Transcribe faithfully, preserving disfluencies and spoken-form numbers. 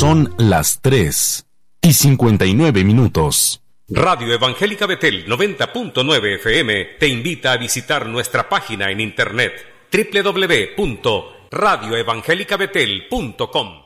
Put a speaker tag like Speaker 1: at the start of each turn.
Speaker 1: Son las tres y cincuenta y nueve minutos.
Speaker 2: Radio Evangélica Betel noventa punto nueve F M te invita a visitar nuestra página en internet doble u doble u doble u punto radio evangélica betel punto com.